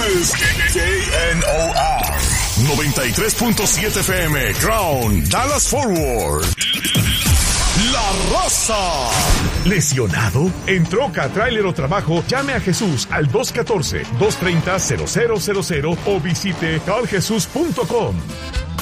is KNOR 93.7 FM, Crown, Dallas Forward. La Raza. ¿Lesionado? En troca, tráiler o trabajo, llame a Jesús al 214-230-0000 o visite carljesus.com.